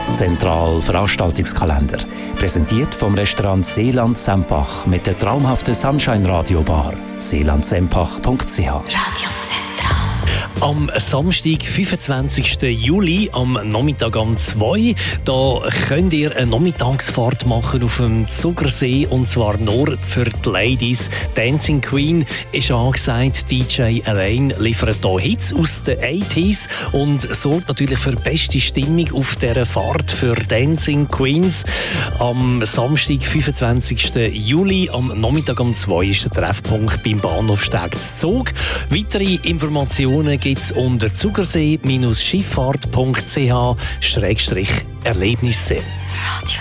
Zentral Veranstaltungskalender. Präsentiert vom Restaurant Seeland Sempach mit der traumhaften Sunshine Radio Bar. seelandsempach.ch. Radio Zentral. Am Samstag, 25. Juli, am Nachmittag um 2 da könnt ihr eine Nachmittagsfahrt machen auf dem Zugersee, und zwar nur für die Ladies. Dancing Queen ist angesagt. DJ Elaine liefert hier Hits aus den 80s und sorgt natürlich für beste Stimmung auf dieser Fahrt für Dancing Queens. Am Samstag, 25. Juli, am Nachmittag um 2 ist der Treffpunkt beim Bahnhof Steglitz Zug. Weitere Informationen gibt es unter zugersee-schifffahrt.ch/Erlebnisse.